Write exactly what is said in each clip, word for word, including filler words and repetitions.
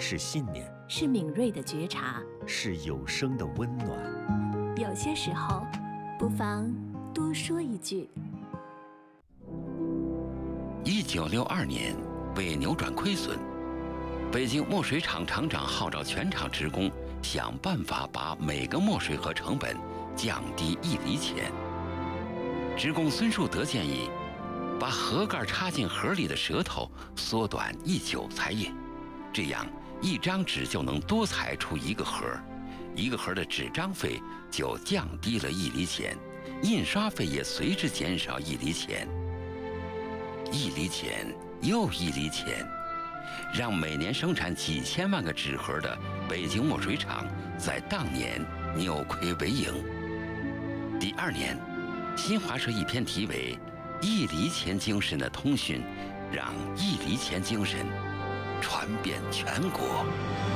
是信念， 是敏锐的觉察， 是有声的温暖。 有些时候，不妨多说一句。 一九六二年，为扭转亏损，北京墨水厂厂长号召全厂职工想办法把每个墨水盒成本降低一厘钱。职工孙树德建议，把盒盖插进盒里的舌头缩短一九裁印，这样一张纸就能多裁出一个盒，一个盒的纸张费就降低了一厘钱，印刷费也随之减少一厘钱。一厘钱又一厘钱，让每年生产几千万个纸盒的北京墨水厂在当年扭亏为盈。第二年，新华社一篇题为“一厘钱精神”的通讯，让一厘钱精神传遍全国。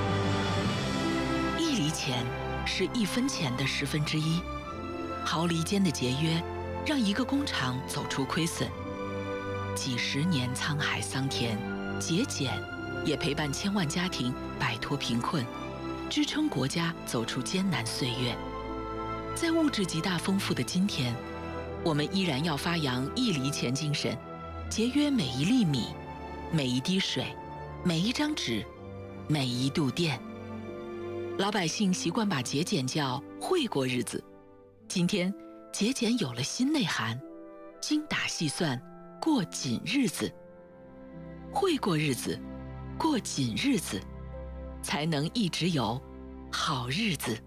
一厘钱是一分钱的十分之一，毫厘间的节约，让一个工厂走出亏损。几十年沧海桑田，节俭也陪伴千万家庭摆脱贫困，支撑国家走出艰难岁月。在物质极大丰富的今天，我们依然要发扬一厘钱精神，节约每一粒米、每一滴水、每一张纸、每一度电。老百姓习惯把节俭叫会过日子，今天节俭有了新内涵，精打细算，过紧日子。会过日子，过紧日子，才能一直有好日子。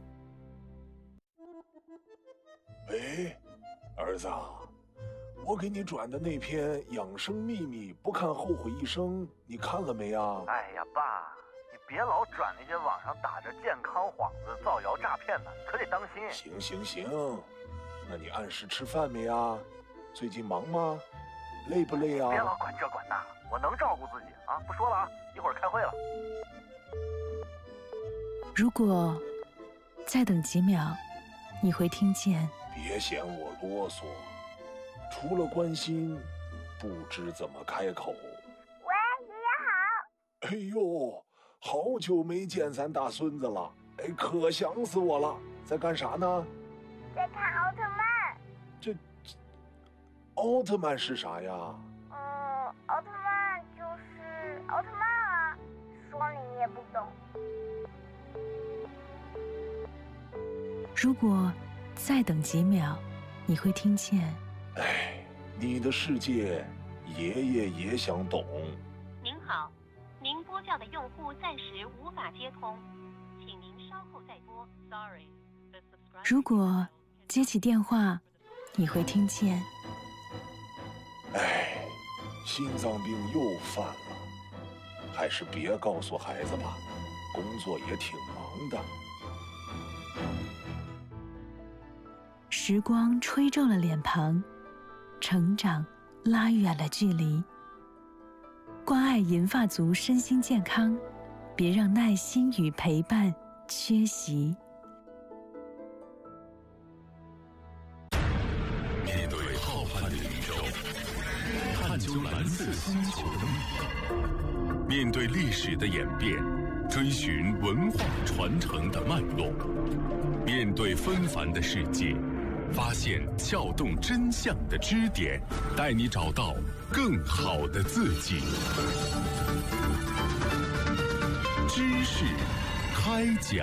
喂，儿子，我给你转的那篇养生秘密不看后悔一生，你看了没啊？ 哎呀，爸，你别老转那些网上打着健康幌子造谣诈骗的，可得当心。 行行行，那你按时吃饭没啊？最近忙吗？累不累啊？ 别老管这管那，我能照顾自己啊！不说了啊，一会儿开会了。 如果再等几秒，你会听见。 别嫌我啰嗦，除了关心，不知怎么开口。 喂，爷爷好。 哎呦，好久没见咱大孙子了，哎，可想死我了。在干啥呢？ 在看奥特曼。 这，这奥特曼是啥呀？ 嗯，奥特曼就是奥特曼啊，说你也不懂。 如果再等几秒，你会听见。 哎，你的世界，爷爷也想懂。 您好，您拨叫的用户暂时无法接通，请您稍后再拨。Sorry。 如果接起电话，你会听见。 哎，心脏病又犯了，还是别告诉孩子吧，工作也挺忙的。 时光吹皱了脸庞，成长拉远了距离。关爱银发族身心健康，别让耐心与陪伴缺席。 面对浩瀚的宇宙，探究蓝色星球的秘密；面对历史的演变，追寻文化传承的脉络；面对纷繁的世界，发现撬动真相的支点，带你找到更好的自己。知识开讲。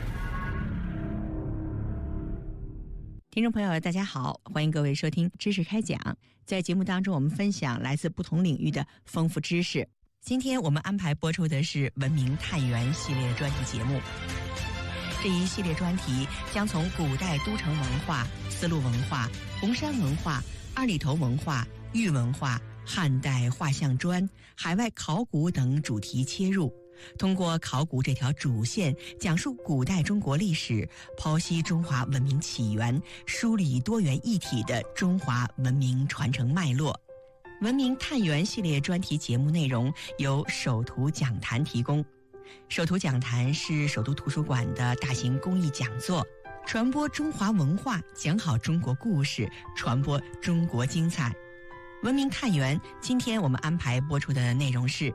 听众朋友大家好，欢迎各位收听知识开讲。在节目当中，我们分享来自不同领域的丰富知识。今天我们安排播出的是文明探源系列专题节目。这一系列专题将从古代都城文化、丝路文化、红山文化、二里头文化、玉文化、汉代画像砖、海外考古等主题切入，通过考古这条主线，讲述古代中国历史，剖析中华文明起源，梳理多元一体的中华文明传承脉络。文明探源系列专题节目内容由首图讲坛提供。首图讲坛是首都图书馆的大型公益讲座，传播中华文化，讲好中国故事，传播中国精彩。文明探源，今天我们安排播出的内容是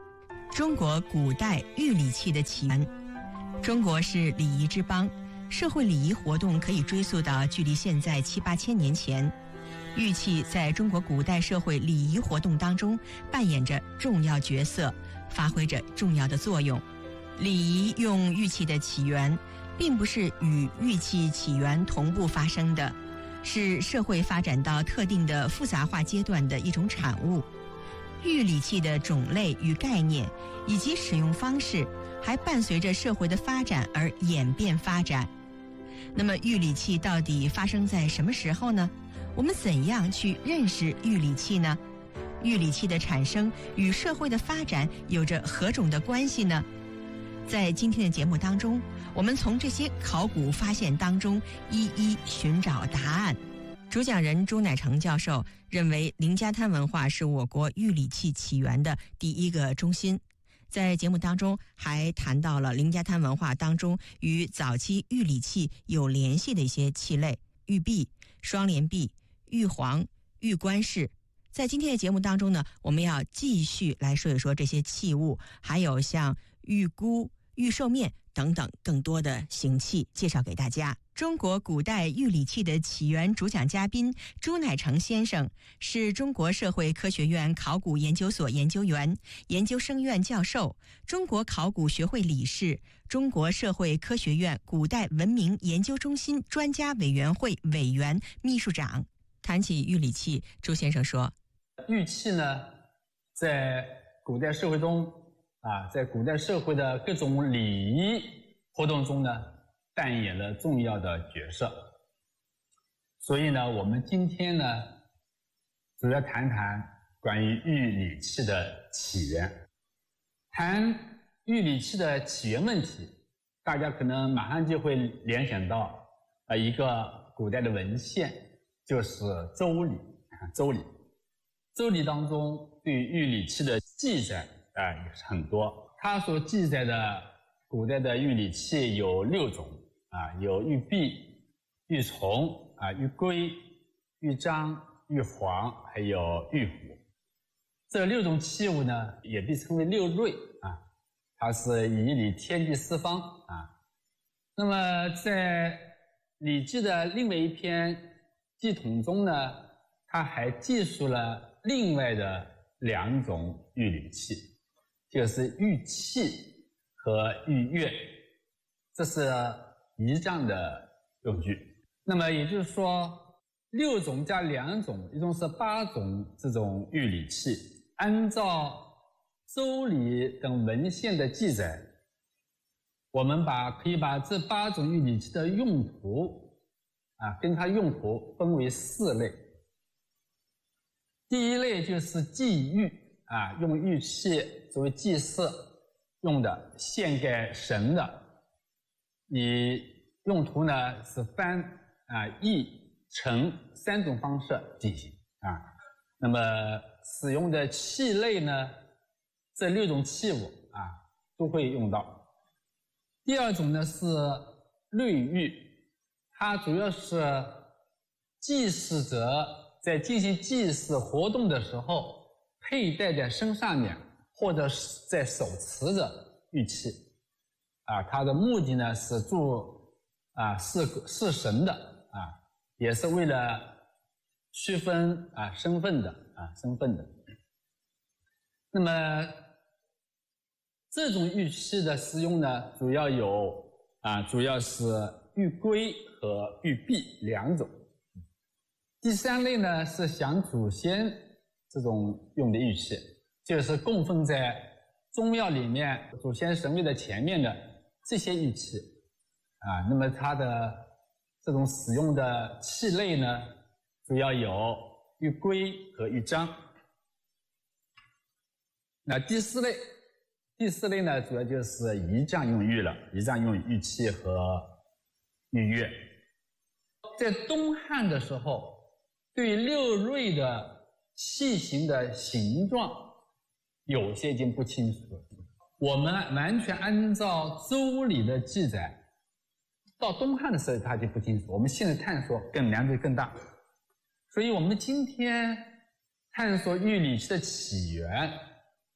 中国古代玉礼器的起源。中国是礼仪之邦，社会礼仪活动可以追溯到距离现在七八千年前。玉器在中国古代社会礼仪活动当中扮演着重要角色，发挥着重要的作用。礼仪用玉器的起源，并不是与玉器起源同步发生的，是社会发展到特定的复杂化阶段的一种产物。玉礼器的种类与概念以及使用方式，还伴随着社会的发展而演变发展。那么玉礼器到底发生在什么时候呢？我们怎样去认识玉礼器呢？玉礼器的产生与社会的发展有着何种的关系呢？在今天的节目当中，我们从这些考古发现当中一一寻找答案。主讲人朱乃成教授认为，凌家滩文化是我国玉礼器起源的第一个中心。在节目当中还谈到了凌家滩文化当中与早期玉礼器有联系的一些器类，玉璧、双联璧、玉环、玉冠饰。在今天的节目当中呢，我们要继续来说一说这些器物，还有像玉箍、玉兽面等等更多的形器，介绍给大家。中国古代玉礼器的起源主讲嘉宾朱乃成先生是中国社会科学院考古研究所研究员、研究生院教授，中国考古学会理事，中国社会科学院古代文明研究中心专家委员会委员、秘书长。谈起玉礼器，朱先生说， 玉器呢，在古代社会中啊，在古代社会的各种礼仪活动中呢，扮演了重要的角色。所以呢，我们今天呢，主要谈谈关于玉礼器的起源。谈玉礼器的起源问题，大家可能马上就会联想到呃一个古代的文献，就是《周礼》。《周礼》《周礼》当中对玉礼器的记载啊也是很多。它所记载的古代的玉礼器有六种啊，有玉璧、玉琮啊、玉圭、玉章、玉环，还有玉壶。这六种器物呢，也被称为六瑞啊，它是以礼天地四方啊。那么在《礼记》的另外一篇《祭统》中呢，它还记述了另外的两种玉礼器，就是玉器和玉钺，这是仪仗的用具。那么也就是说，六种加两种，一共是八种这种玉礼器。按照《周礼》等文献的记载，我们把可以把这八种玉礼器的用途啊，跟它用途分为四类。第一类就是祭玉啊，用玉器作为祭祀用的，献给神的，以用途呢是翻啊、译、成三种方式进行啊。那么使用的器类呢，这六种器物啊都会用到。第二种呢是类玉，它主要是祭祀者在进行祭祀活动的时候佩戴在身上面或者是在手持的玉器啊，它的目的呢是助啊是是神的啊，也是为了区分啊身份的啊身份的。那么这种玉器的使用呢，主要有啊主要是玉圭和玉璧两种。第三类呢是享祖先这种用的玉器，就是供奉在宗庙里面祖先神位的前面的这些玉器啊。那么它的这种使用的器类呢，主要有玉圭和玉章。那第四类，第四类呢，主要就是仪仗用玉了，仪仗用玉器和玉钺。在东汉的时候，对六瑞的器型的形状有些已经不清楚了。我们完全按照《周礼》的记载，到东汉的时候它就不清楚，我们现在探索更难度更大。所以我们今天探索玉礼器的起源，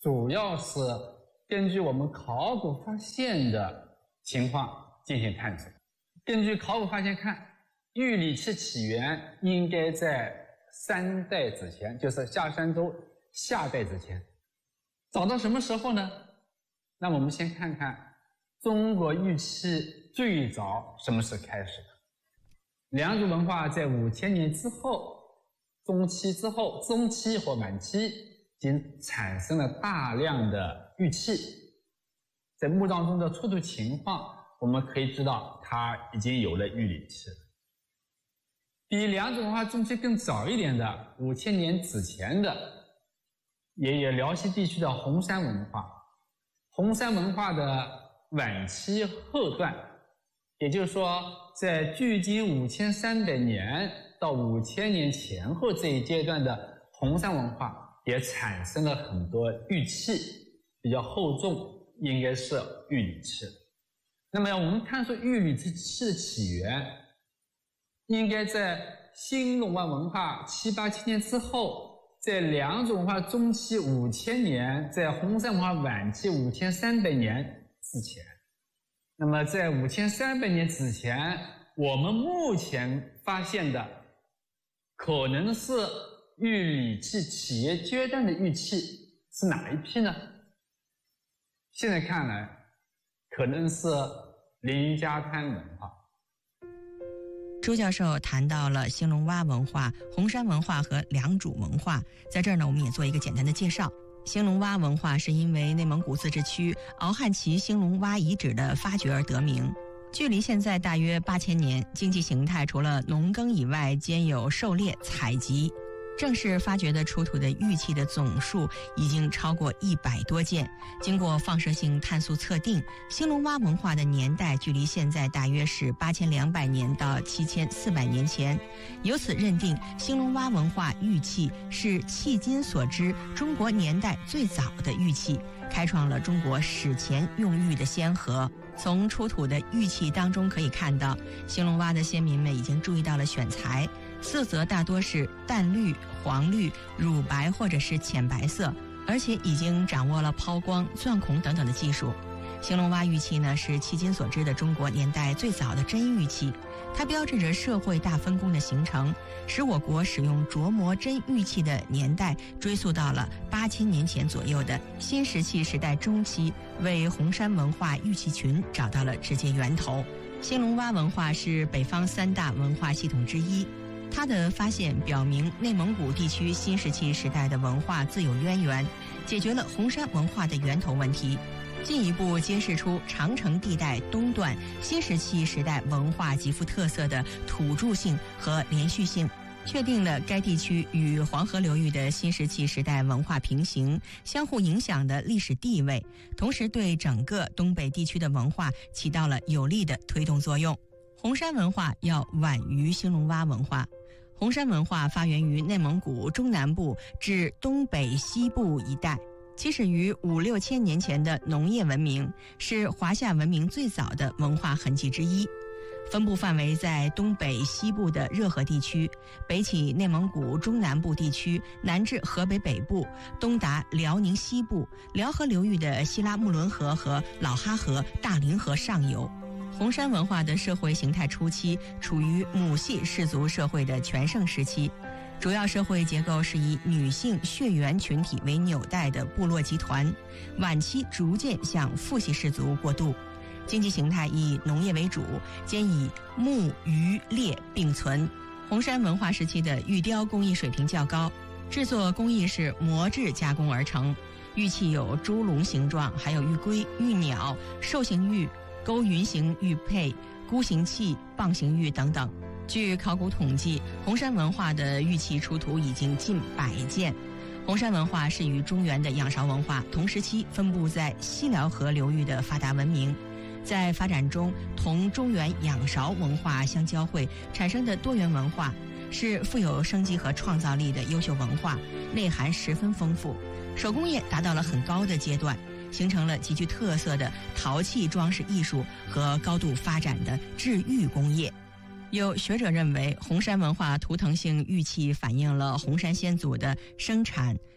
主要是根据我们考古发现的情况进行探索。根据考古发现看，玉礼器起源应该在三代之前，就是夏商周夏代之前。早到什么时候呢？那我们先看看中国玉器最早什么时开始的。良渚文化在五千年之后、中期之后、中期或晚期已经产生了大量的玉器。在墓葬中的出土情况，我们可以知道它已经有了玉礼器了。比良渚文化中期更早一点的五千年之前的，也有辽西地区的红山文化。红山文化的晚期后段，也就是说在距今五千三百年到五千年前后这一阶段的红山文化也产生了很多玉器，比较厚重，应该是玉礼器。那么我们探索玉礼器的起源，应该在新龙湾文化七八千年之后，在良渚文化中期五千年，在红山文化晚期五千三百年之前。那么在五千三百年之前，我们目前发现的可能是玉礼器起源阶段的玉器是哪一批呢？现在看来可能是林家滩文化。 朱教授谈到了兴隆洼文化、红山文化和良渚文化，在这儿呢，我们也做一个简单的介绍。兴隆洼文化是因为内蒙古自治区敖汉旗兴隆洼遗址的发掘而得名，距离现在大约八千年，经济形态除了农耕以外，兼有狩猎、采集。正式发掘的出土的玉器的总数已经超过一百多件。经过放射性碳素测定，兴隆洼文化的年代距离现在大约是八千两百年到七千四百年前，由此认定兴隆洼文化玉器是迄今所知中国年代最早的玉器，开创了中国史前用玉的先河。从出土的玉器当中可以看到，兴隆洼的先民们已经注意到了选材，色泽大多是淡绿、黄绿、乳白或者是浅白色，而且已经掌握了抛光、钻孔等等的技术。兴隆洼玉器呢，是迄今所知的中国年代最早的真玉器，它标志着社会大分工的形成，使我国使用琢磨真玉器的年代追溯到了八千年前左右的新石器时代中期，为红山文化玉器群找到了直接源头。兴隆洼文化是北方三大文化系统之一，它的发现表明内蒙古地区新石器时代的文化自有渊源，解决了红山文化的源头问题，进一步揭示出长城地带东段新石器时代文化极富特色的土著性和连续性，确定了该地区与黄河流域的新石器时代文化平行、相互影响的历史地位，同时对整个东北地区的文化起到了有力的推动作用。红山文化要晚于兴隆洼文化。红山文化发源于内蒙古中南部至东北西部一带，起始于五六千年前的农业文明，是华夏文明最早的文化痕迹之一。分布范围在东北西部的热河地区，北起内蒙古中南部地区，南至河北北部，东达辽宁西部，辽河流域的西拉木伦河和老哈河、大凌河上游。红山文化的社会形态初期处于母系氏族社会的全盛时期，主要社会结构是以女性血缘群体为纽带的部落集团，晚期逐渐向父系氏族过渡。经济形态以农业为主，兼以牧渔猎并存。红山文化时期的玉雕工艺水平较高，制作工艺是磨制加工而成，玉器有猪笼形状，还有玉龟、玉鸟、兽形玉、勾云形玉佩、箍形器、棒形玉等等。据考古统计，红山文化的玉器出土已经近百件。红山文化是与中原的仰韶文化同时期分布在西辽河流域的发达文明，在发展中同中原仰韶文化相交汇产生的多元文化，是富有生机和创造力的优秀文化，内涵十分丰富，手工业达到了很高的阶段，形成了极具特色的陶器装饰艺术和高度发展的制玉工业。有学者认为，红山文化图腾性玉器反映了红山先祖的生产、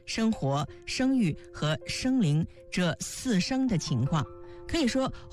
生活、生育和生灵这四生的情况。可以说，